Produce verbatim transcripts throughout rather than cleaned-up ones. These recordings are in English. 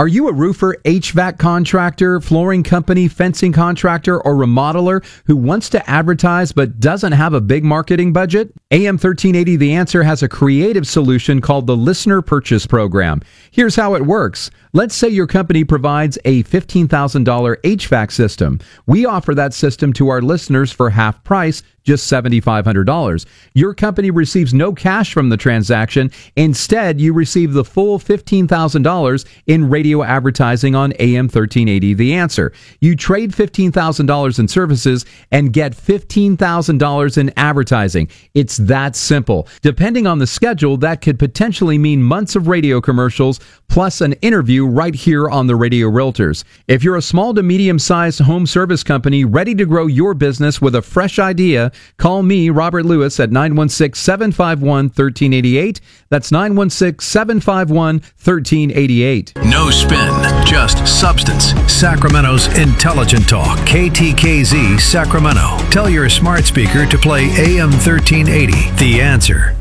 Are you a roofer, H V A C contractor, flooring company, fencing contractor, or remodeler who wants to advertise but doesn't have a big marketing budget? A M thirteen eighty The Answer has a creative solution called the Listener Purchase Program. Here's how it works. Let's say your company provides a fifteen thousand dollars H V A C system. We offer that system to our listeners for half price, just seven thousand five hundred dollars. Your company receives no cash from the transaction. Instead, you receive the full fifteen thousand dollars in radio advertising on A M thirteen eighty The Answer. You trade fifteen thousand dollars in services and get fifteen thousand dollars in advertising. It's that simple. Depending on the schedule, that could potentially mean months of radio commercials plus an interview right here on the Radio Realtors. If you're a small to medium-sized home service company ready to grow your business with a fresh idea, call me, Robert Lewis, at nine one six, seven five one, one three eight eight. That's nine one six, seven five one, one three eight eight. No spin, just substance. Sacramento's intelligent talk. K T K Z Sacramento. Tell your smart speaker to play A M thirteen eighty. The Answer.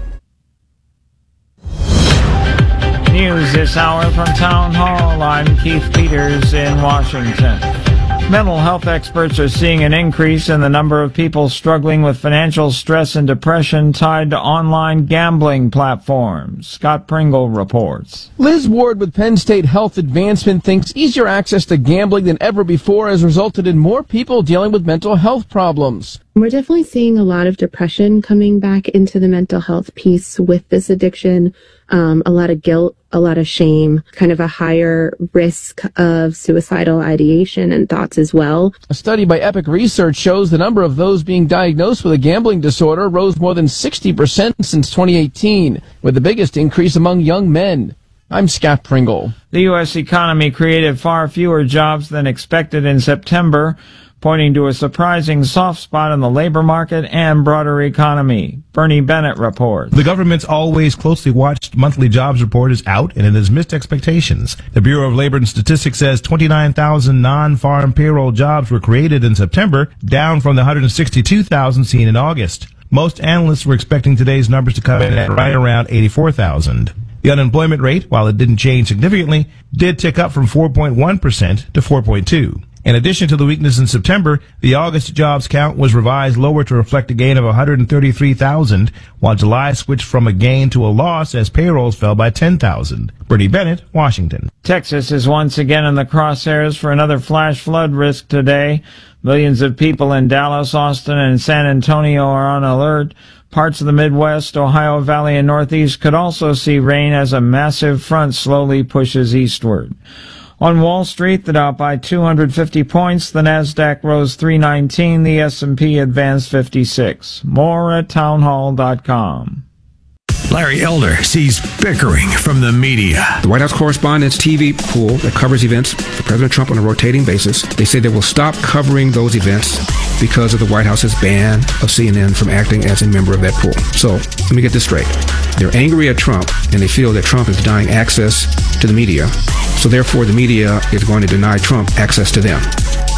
News this hour from Town Hall. I'm Keith Peters in Washington. Mental health experts are seeing an increase in the number of people struggling with financial stress and depression tied to online gambling platforms. Scott Pringle reports. Liz Ward with Penn State Health Advancement thinks easier access to gambling than ever before has resulted in more people dealing with mental health problems. We're definitely seeing a lot of depression coming back into the mental health piece with this addiction, um, a lot of guilt, a lot of shame, kind of a higher risk of suicidal ideation and thoughts as well. A study by Epic Research shows the number of those being diagnosed with a gambling disorder rose more than sixty percent since twenty eighteen, with the biggest increase among young men. I'm Scott Pringle. The U S economy created far fewer jobs than expected in September, pointing to a surprising soft spot in the labor market and broader economy. Bernie Bennett reports. The government's always closely watched monthly jobs report is out, and it has missed expectations. The Bureau of Labor and Statistics says twenty-nine thousand non-farm payroll jobs were created in September, down from the one hundred sixty-two thousand seen in August. Most analysts were expecting today's numbers to come in at right around eighty-four thousand. The unemployment rate, while it didn't change significantly, did tick up from four point one percent to four point two percent. In addition to the weakness in September, the August jobs count was revised lower to reflect a gain of one hundred thirty-three thousand, while July switched from a gain to a loss as payrolls fell by ten thousand. Bernie Bennett, Washington. Texas is once again in the crosshairs for another flash flood risk today. Millions of people in Dallas, Austin, and San Antonio are on alert. Parts of the Midwest, Ohio Valley, and Northeast could also see rain as a massive front slowly pushes eastward. On Wall Street, the Dow by two hundred fifty points, the Nasdaq rose three nineteen, the S and P advanced fifty-six. More at townhall dot com. Larry Elder sees bickering from the media. The White House Correspondents' T V pool that covers events for President Trump on a rotating basis, they say they will stop covering those events because of the White House's ban of C N N from acting as a member of that pool. So, let me get this straight. They're angry at Trump, and they feel that Trump is denying access to the media. So therefore, the media is going to deny Trump access to them.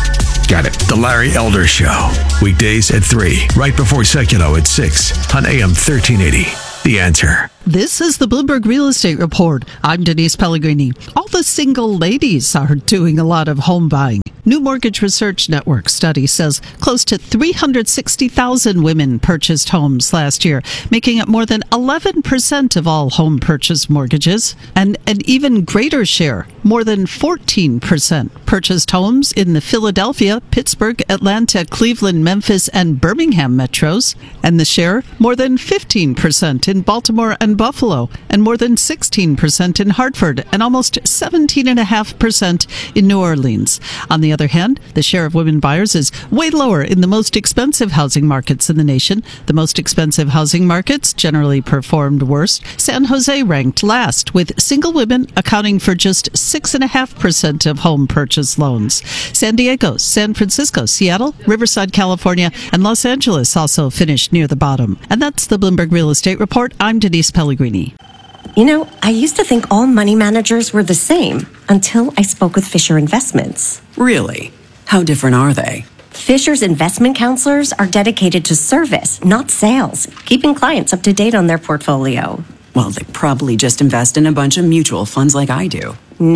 Got it. The Larry Elder Show. Weekdays at three, right before Seculo at six on A M thirteen eighty. The Answer. This is the Bloomberg Real Estate Report. I'm Denise Pellegrini. All the single ladies are doing a lot of home buying. New Mortgage Research Network study says close to three hundred sixty thousand women purchased homes last year, making it more than eleven percent of all home purchase mortgages. And an even greater share, more than fourteen percent, purchased homes in the Philadelphia, Pittsburgh, Atlanta, Cleveland, Memphis, and Birmingham metros. And the share, more than fifteen percent in Baltimore and Buffalo, and more than sixteen percent in Hartford, and almost seventeen point five percent in New Orleans. On the other hand, the share of women buyers is way lower in the most expensive housing markets in the nation. The most expensive housing markets generally performed worst. San Jose ranked last, with single women accounting for just six point five percent of home purchase loans. San Diego, San Francisco, Seattle, Riverside, California, and Los Angeles also finished near the bottom. And that's the Bloomberg Real Estate Report. I'm Denise Pellegrini. You know, I used to think all money managers were the same until I spoke with Fisher Investments. Really? How different are they? Fisher's investment counselors are dedicated to service, not sales, keeping clients up to date on their portfolio. Well, they probably just invest in a bunch of mutual funds like I do. Nope.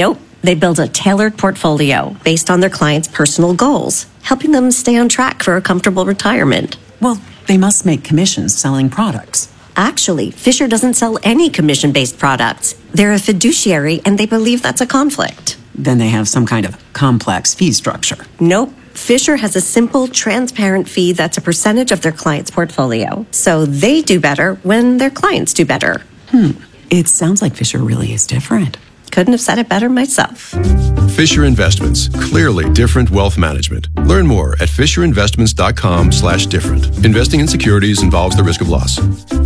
They build a tailored portfolio based on their clients' personal goals, helping them stay on track for a comfortable retirement. Well, they must make commissions selling products. Actually, Fisher doesn't sell any commission-based products. They're a fiduciary, and they believe that's a conflict. Then they have some kind of complex fee structure. Nope. Fisher has a simple, transparent fee that's a percentage of their client's portfolio. So they do better when their clients do better. Hmm. It sounds like Fisher really is different. Couldn't have said it better myself. Fisher Investments. Clearly different wealth management. Learn more at fisherinvestments.com slash different. Investing in securities involves the risk of loss.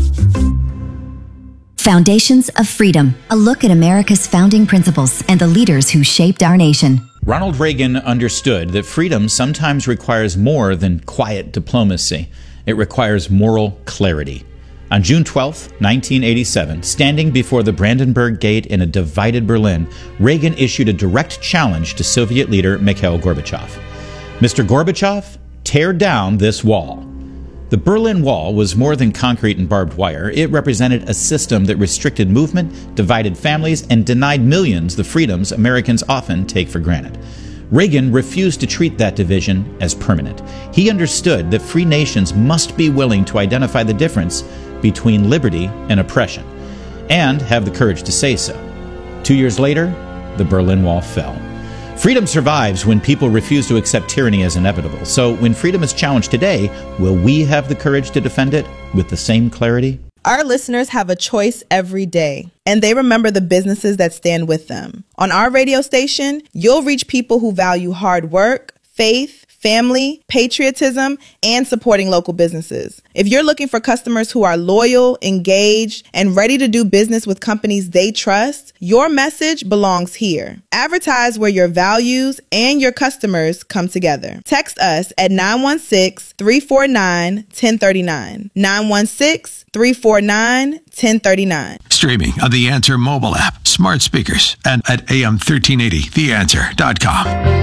Foundations of Freedom. A look at America's founding principles and the leaders who shaped our nation. Ronald Reagan understood that freedom sometimes requires more than quiet diplomacy. It requires moral clarity. On June twelfth, nineteen eighty-seven, standing before the Brandenburg Gate in a divided Berlin, Reagan issued a direct challenge to Soviet leader Mikhail Gorbachev. Mister Gorbachev, tear down this wall. The Berlin Wall was more than concrete and barbed wire. It represented a system that restricted movement, divided families, and denied millions the freedoms Americans often take for granted. Reagan refused to treat that division as permanent. He understood that free nations must be willing to identify the difference between liberty and oppression, and have the courage to say so. Two years later, the Berlin Wall fell. Freedom survives when people refuse to accept tyranny as inevitable. So when freedom is challenged today, will we have the courage to defend it with the same clarity? Our listeners have a choice every day, and they remember the businesses that stand with them. On our radio station, you'll reach people who value hard work, faith, family, patriotism, and supporting local businesses. If you're looking for customers who are loyal, engaged, and ready to do business with companies they trust, your message belongs here. Advertise where your values and your customers come together. Text us at nine one six, three four nine, one zero three nine. nine one six, three four nine, one zero three nine. Streaming on the Answer mobile app, smart speakers, and at A M thirteen eighty the answer dot com.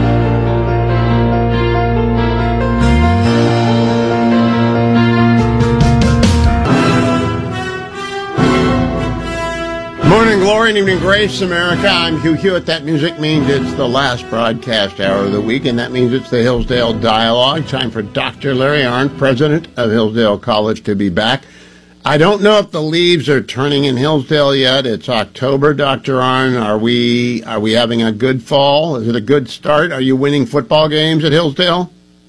Morning glory and evening grace, America. I'm Hugh Hewitt. That music means it's the last broadcast hour of the week, and that means it's the Hillsdale Dialogue. Time for Doctor Larry Arnn, president of Hillsdale College, to be back. I don't know if the leaves are turning in Hillsdale yet. It's October, Doctor Arnn. Are we are we having a good fall? Is it a good start? Are you winning football games at Hillsdale?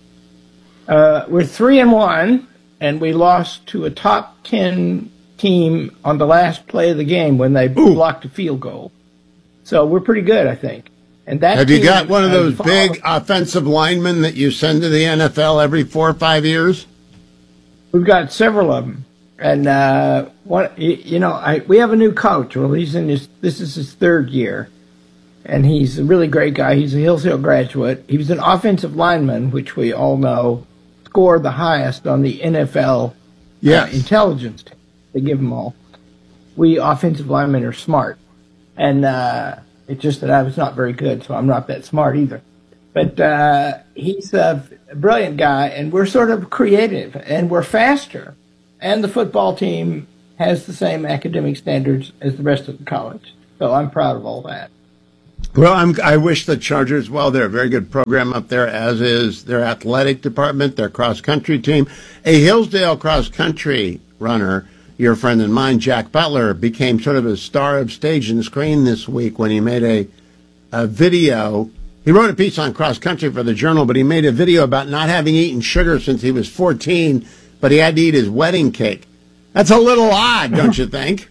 Uh, we're three and one, and we lost to a top ten team on the last play of the game when they Ooh. blocked a field goal. So we're pretty good, I think. And that Have you got one of those big offensive linemen that you send to the N F L every four or five years? We've got several of them. And, uh, what, you know, I, we have a new coach. Well, he's in his, this is his third year. And he's a really great guy. He's a Hillsdale graduate. He was an offensive lineman, which we all know scored the highest on the N F L yes. uh, intelligence team. They give them all. We offensive linemen are smart. And uh, it's just that I was not very good, so I'm not that smart either. But uh, he's a brilliant guy, and we're sort of creative, and we're faster. And the football team has the same academic standards as the rest of the college. So I'm proud of all that. Well, I'm, I wish the Chargers well. They're a very good program up there, as is their athletic department, their cross-country team. A Hillsdale cross-country runner, your friend and mine, Jack Butler, became sort of a star of stage and screen this week when he made a, a video. He wrote a piece on cross-country for the Journal, but he made a video about not having eaten sugar since he was fourteen, but he had to eat his wedding cake. That's a little odd, don't you think?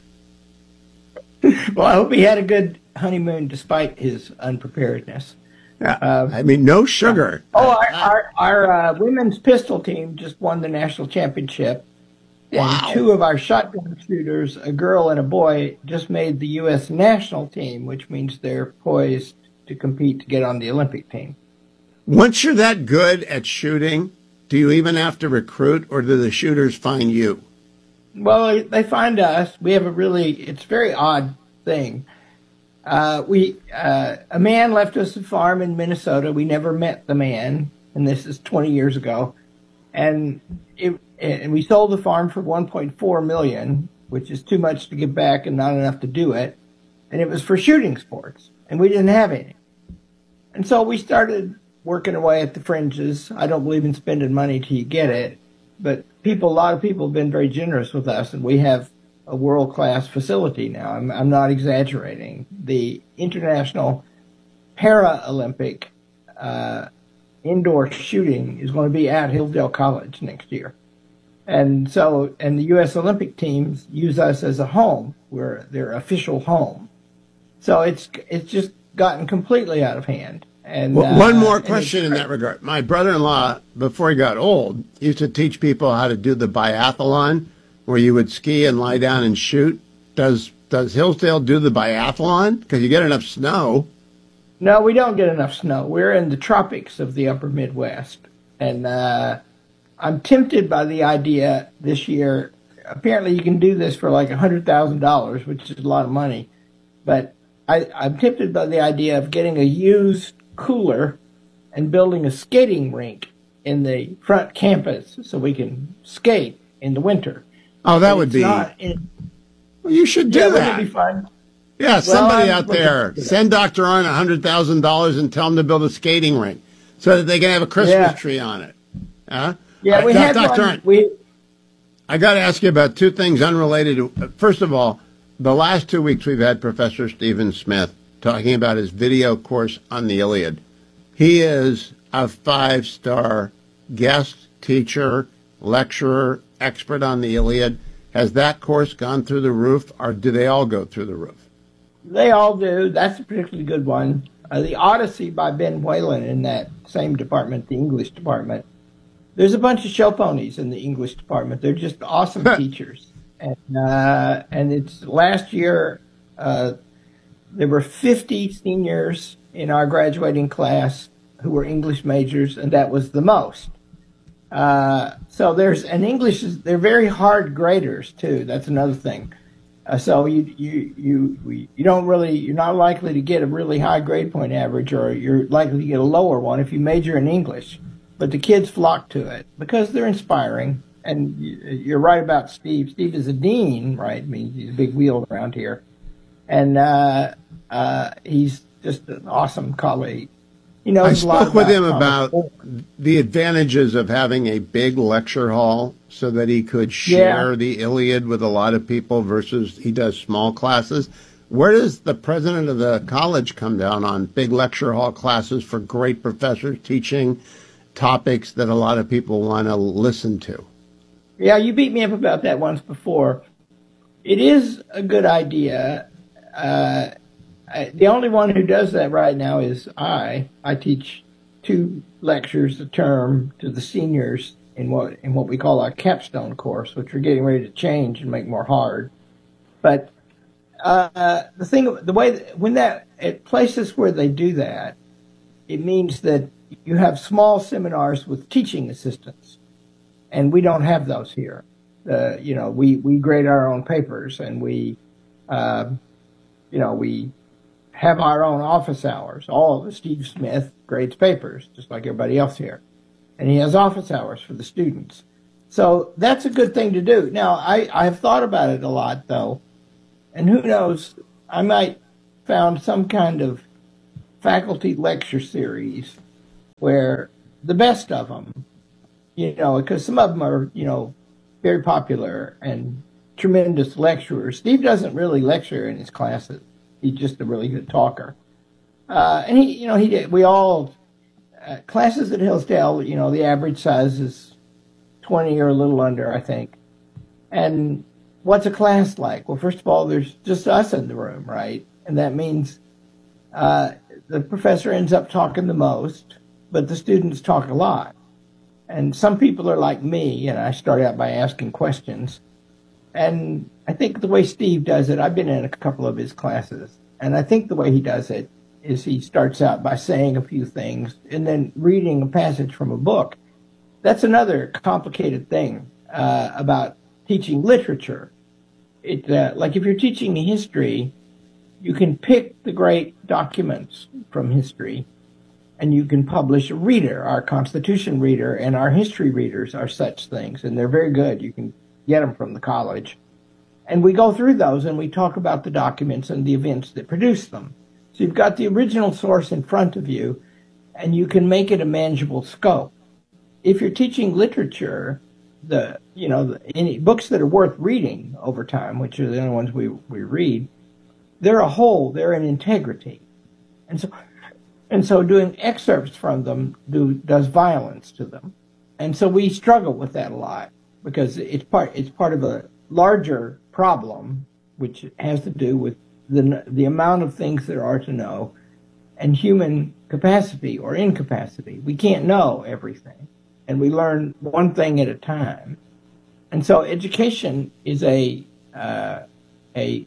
Well, I hope he had a good honeymoon despite his unpreparedness. Yeah, uh, I mean, no sugar. Oh, our, our, our uh, women's pistol team just won the national championship. Wow. And two of our shotgun shooters, a girl and a boy, just made the U S national team, which means they're poised to compete to get on the Olympic team. Once you're that good at shooting, do you even have to recruit, or do the shooters find you? Well, they find us. We have a really, it's a very odd thing. Uh, we uh, a man left us a farm in Minnesota. We never met the man, and this is twenty years ago. And it, and we sold the farm for one point four million dollars, which is too much to give back and not enough to do it. and it was for shooting sports, and we didn't have any. And so we started working away at the fringes. I don't believe in spending money till you get it, but people, a lot of people have been very generous with us, and we have a world-class facility now. I'm, I'm not exaggerating. The International Paralympic uh, indoor shooting is going to be at Hillsdale College next year. And so, and the U S Olympic teams use us as a home. We're their official home. So it's it's just gotten completely out of hand. And well, uh, one more question in that regard. My brother-in-law, before he got old, used to teach people how to do the biathlon, where you would ski and lie down and shoot. Does does Hillsdale do the biathlon? Because you get enough snow. No, we don't get enough snow. We're in the tropics of the upper Midwest. And uh, I'm tempted by the idea this year. Apparently you can do this for like one hundred thousand dollars, which is a lot of money. But I, I'm tempted by the idea of getting a used cooler and building a skating rink in the front campus so we can skate in the winter. Oh, that And would it's be... not in, well, you should do yeah, that. Wouldn't it be fun? Yeah, Well, somebody I'm out there, send Doctor Arnn one hundred thousand dollars and tell him to build a skating rink so that they can have a Christmas Yeah. tree on it. Huh? Yeah, we Doc- had Doctor one. Arnn, We, I got to ask you about two things unrelated. to- First of all, the last two weeks we've had Professor Stephen Smith talking about his video course on the Iliad. He is a five-star guest teacher, lecturer, expert on the Iliad. Has that course gone through the roof, or do they all go through the roof? They all do. That's a particularly good one. Uh, the Odyssey by Ben Whalen in that same department, the English department. There's a bunch of show ponies in the English department. They're just awesome teachers. And uh, and it's last year uh, there were fifty seniors in our graduating class who were English majors, and that was the most. Uh, so there's an English. is- They're very hard graders too. That's another thing. Uh, so you you you we- you don't really you're not likely to get a really high grade point average, or you're likely to get a lower one if you major in English. But the kids flock to it because they're inspiring. And you- you're right about Steve. Steve is a dean, right? I mean, he's a big wheel around here, and uh, uh, he's just an awesome colleague. He knows I a lot spoke with him comic about book. the advantages of having a big lecture hall so that he could share Yeah. the Iliad with a lot of people versus he does small classes. Where does the president of the college come down on big lecture hall classes for great professors teaching topics that a lot of people want to listen to? Yeah, you beat me up about that once before. It is a good idea. Uh, I, the only one who does that right now is I. I teach two lectures a term to the seniors in what in what we call our capstone course, which we're getting ready to change and make more hard. But uh, the thing, the way that, when that at places where they do that, it means that you have small seminars with teaching assistants. And we don't have those here. Uh, you know, we, we grade our own papers, and we, uh, you know, we have our own office hours. All of Steve Smith grades papers, just like everybody else here. And he has office hours for the students. So that's a good thing to do. Now, I, I've thought about it a lot, though. And who knows, I might found some kind of faculty lecture series where the best of them, you know, because some of them are, you know, very popular and tremendous lecturers. Steve doesn't really lecture in his classes. He's just a really good talker. Uh, and he, you know, he did, we all, uh, classes at Hillsdale, you know, the average size is twenty or a little under, I think. And what's a class like? Well, first of all, there's just us in the room, right? And that means uh, the professor ends up talking the most, but the students talk a lot. And some people are like me, and I start out by asking questions. And I think the way Steve does it, I've been in a couple of his classes, and I think the way he does it is he starts out by saying a few things and then reading a passage from a book. That's another complicated thing uh, about teaching literature. It uh, like if you're teaching history, you can pick the great documents from history, and you can publish a reader. Our Constitution reader and our history readers are such things, and they're very good. You can get them from the college. And we go through those and we talk about the documents and the events that produce them. So you've got the original source in front of you, and you can make it a manageable scope. If you're teaching literature, the you know the, any books that are worth reading over time, which are the only ones we, we read, they're a whole, they're an integrity. And so and so doing excerpts from them do does violence to them. And so we struggle with that a lot because it's part it's part of a larger problem, which has to do with the the amount of things there are to know and human capacity or incapacity. We can't know everything, and we learn one thing at a time. And so education is a uh, a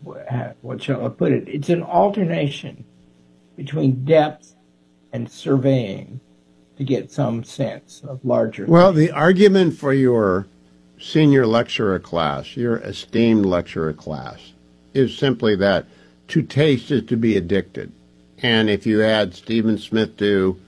what shall I put it? It's an alternation between depth and surveying to get some sense of larger Well, things. the argument for your senior lecturer class, your esteemed lecturer class, is simply that to taste is to be addicted. And if you had Stephen Smith do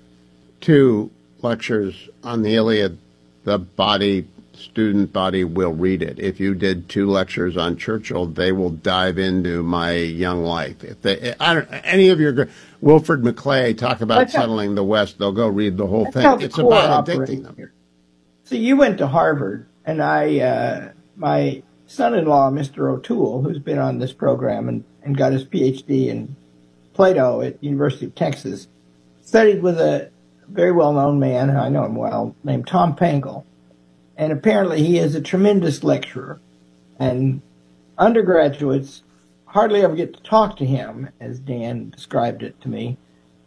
two lectures on the Iliad, the body, student body will read it. If you did two lectures on Churchill, they will dive into My Young Life. If they, I don't, any of your Wilfred McClay talk about That's settling the West, they'll go read the whole That's thing. how the It's core about operates addicting them. here. So you went to Harvard, and I, uh, my son-in-law, Mister O'Toole, who's been on this program and, and got his P H D in Plato at University of Texas, studied with a very well-known man, I know him well, named Tom Pangle. And apparently he is a tremendous lecturer, and undergraduates hardly ever get to talk to him, as Dan described it to me,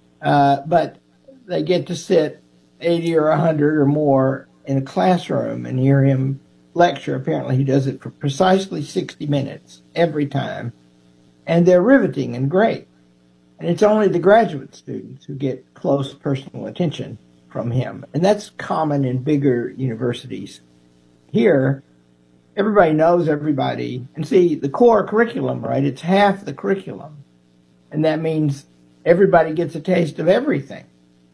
uh, but they get to sit eighty or one hundred or more in a classroom and hear him lecture. Apparently he does it for precisely sixty minutes every time, and they're riveting and great. And it's only the graduate students who get close personal attention from him. And that's common in bigger universities. Here, everybody knows everybody. And see, the core curriculum, right, it's half the curriculum. And that means everybody gets a taste of everything.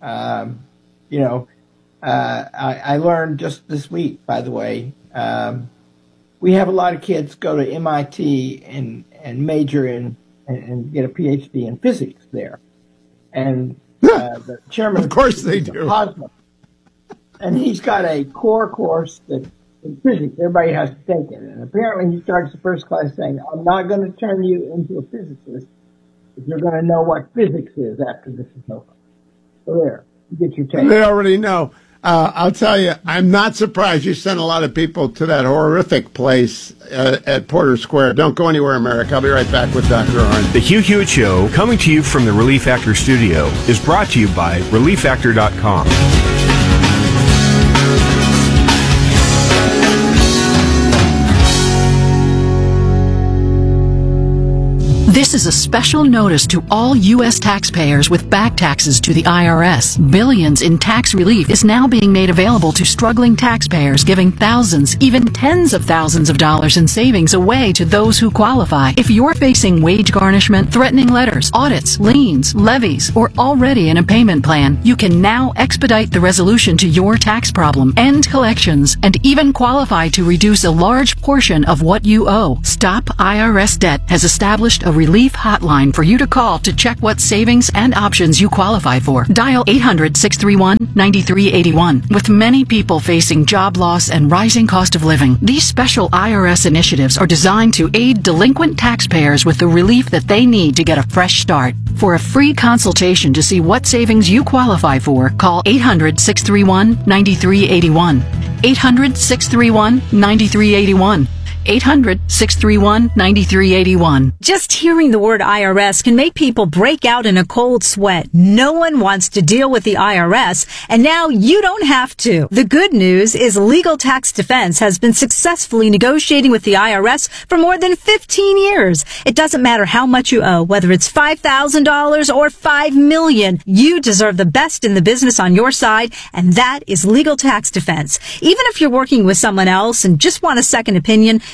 Um, you know, uh, I, I learned just this week, by the way, um, we have a lot of kids go to M I T and, and major in and, and get a P H D in physics there. And uh, the chairman Of course they do. Hosmer, and he's got a core course that in physics everybody has to take it. And apparently he starts the first class saying, I'm not going to turn you into a physicist if you're going to know what physics is after this is over. So there, you get your take. They already know. Uh, I'll tell you, I'm not surprised you sent a lot of people to that horrific place uh, at Porter Square. Don't go anywhere, America. I'll be right back with Doctor Arnn. The Hugh Hewitt Show, coming to you from the Relief Factor studio, is brought to you by relief factor dot com. This is a special notice to all U S taxpayers with back taxes to the I R S. Billions in tax relief is now being made available to struggling taxpayers, giving thousands, even tens of thousands of dollars in savings away to those who qualify. If you're facing wage garnishment, threatening letters, audits, liens, levies, or already in a payment plan, you can now expedite the resolution to your tax problem, end collections, and even qualify to reduce a large portion of what you owe. Stop I R S Debt has established a relief hotline for you to call to check what savings and options you qualify for. Dial eight hundred, six three one, nine three eight one. With many people facing job loss and rising cost of living, these special I R S initiatives are designed to aid delinquent taxpayers with the relief that they need to get a fresh start. For a free consultation to see what savings you qualify for, call eight hundred, six three one, nine three eight one. eight hundred, six three one, nine three eight one. eight hundred, six three one, nine three eight one. Just hearing the word I R S can make people break out in a cold sweat. No one wants to deal with the I R S, and now you don't have to. The good news is Legal Tax Defense has been successfully negotiating with the I R S for more than fifteen years. It doesn't matter how much you owe, whether it's five thousand dollars or five million dollars. You deserve the best in the business on your side, and that is Legal Tax Defense. Even if you're working with someone else and just want a second opinion,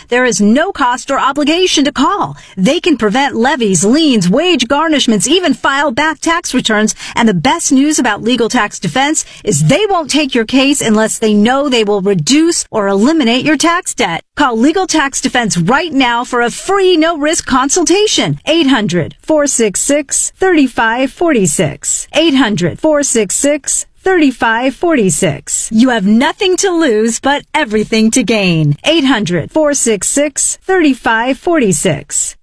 there is no cost or obligation to call. They can prevent levies, liens, wage garnishments, even file back tax returns. And the best news about Legal Tax Defense is they won't take your case unless they know they will reduce or eliminate your tax debt. Call Legal Tax Defense right now for a free no-risk consultation. eight hundred, four six six, three five four six. eight hundred, four six six, three five four six. You have nothing to lose but everything to gain. eight hundred, four six six, three five four six.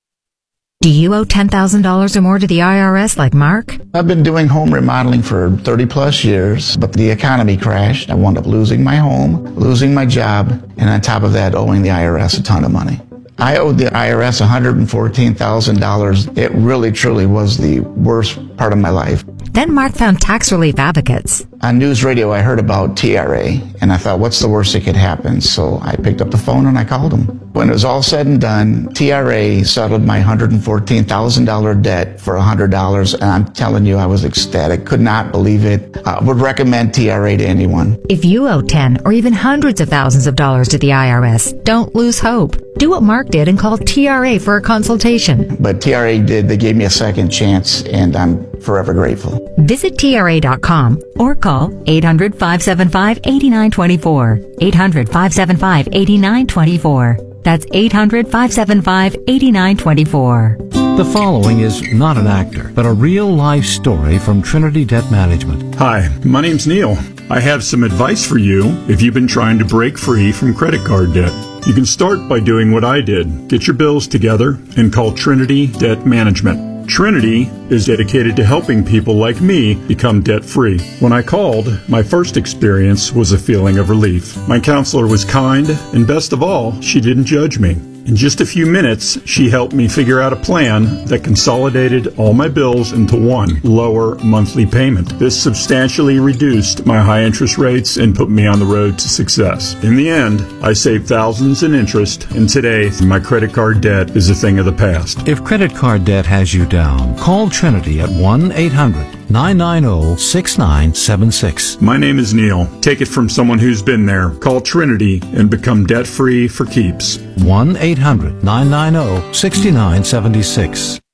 Do you owe ten thousand dollars or more to the I R S like Mark? I've been doing home remodeling for thirty plus years, but the economy crashed. I wound up losing my home, losing my job, and on top of that, owing the I R S a ton of money. I owed the I R S one hundred fourteen thousand dollars. It really, truly was the worst part of my life. Then Mark found Tax Relief Advocates. On news radio, I heard about T R A, and I thought, what's the worst that could happen? So I picked up the phone and I called them. When it was all said and done, T R A settled my one hundred fourteen thousand dollars debt for one hundred dollars, and I'm telling you, I was ecstatic. Could not believe it. I would recommend T R A to anyone. If you owe ten or even hundreds of thousands of dollars to the I R S, don't lose hope. Do what Mark did and call T R A for a consultation. But T R A did. They gave me a second chance, and I'm forever grateful. Visit T R A dot com or call eight hundred, five seven five, eight nine two four. eight hundred, five seven five, eight nine two four. That's eight hundred, five seven five, eight nine two four. The following is not an actor, but a real-life story from Trinity Debt Management. Hi, my name's Neil. I have some advice for you if you've been trying to break free from credit card debt. You can start by doing what I did. Get your bills together and call Trinity Debt Management. Trinity is dedicated to helping people like me become debt-free. When I called, my first experience was a feeling of relief. My counselor was kind, and best of all, she didn't judge me. In just a few minutes, she helped me figure out a plan that consolidated all my bills into one lower monthly payment. This substantially reduced my high interest rates and put me on the road to success. In the end, I saved thousands in interest, and today, my credit card debt is a thing of the past. If credit card debt has you down, call Trinity at one eight hundred, nine nine zero, six nine seven six. My name is Neil. Take it from someone who's been there. Call Trinity and become debt-free for keeps. one eight hundred, nine nine zero, six nine seven six.